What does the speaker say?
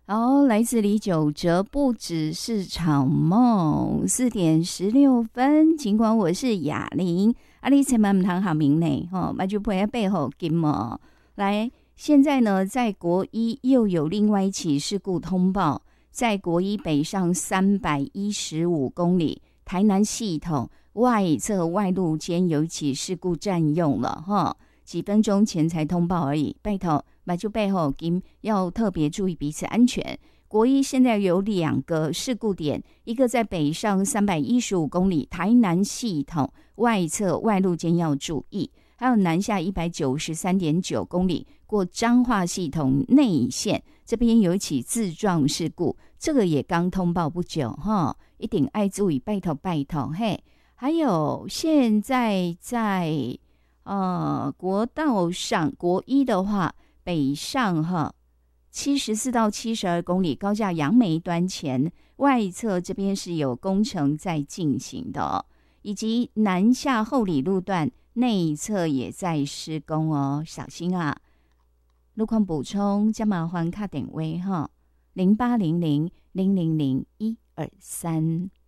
好，来自李玖哲，不只是场梦。4:16，尽管我是哑铃，你千万唔通好名呢，那就不要背后金哦。来，现在呢，在国一又有另外一起事故通报，在国一北上315公里，台南系统外侧外路间有一起事故占用了几分钟前才通报而已，拜托。那就背后要特别注意彼此安全。国一现在有2个事故点，一个在北上315公里台南系统外侧外路间要注意，还有南下193.9公里过彰化系统内线这边有一起自撞事故，这个也刚通报不久一定爱注意，拜托拜托嘿。还有现在在国道上国一的话，北上74到72公里高架杨梅端前外侧这边是有工程在进行的以及南下后里路段内侧也在施工小心啊。路况补充加麻烦卡点位0800000123。